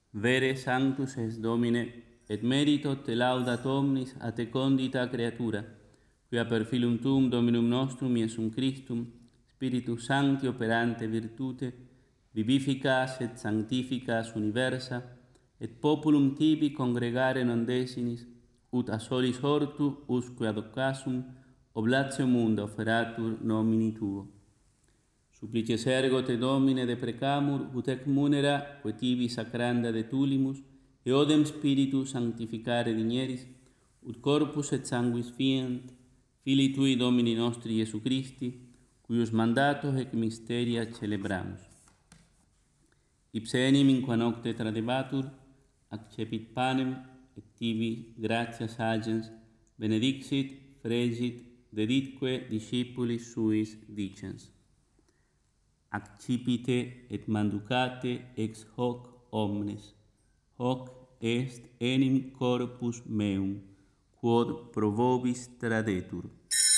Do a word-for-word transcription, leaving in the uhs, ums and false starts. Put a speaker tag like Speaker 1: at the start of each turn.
Speaker 1: Vere sanctus es Domine, et meritot te laudat omnis a te condita creatura, quia per filum tuum Dominum nostrum Iesum Christum, Spiritus Sancti operante virtute, vivificas et sanctificas universa, et populum tibi congregare non desinis, ut a solis hortu usque ad occasum oblatio munda offeratur nomini tuo. Supplices ergo te Domine deprecamur, ut ec munera, quae tibi sacranda de tulimus, eodem Spiritus sanctificare digneris, ut corpus et sanguis fiant, Filii Tui Domini nostri Iesu Christi, cuius mandatos ec mysteria celebramus. Ipse enim in qua nocte tradebatur, accepit panem, et tibi gratias agens, benedixit, fregit, deditque discipulis suis dicens. Accipite et manducate ex hoc omnes, hoc est enim corpus meum, quod pro vobis tradetur.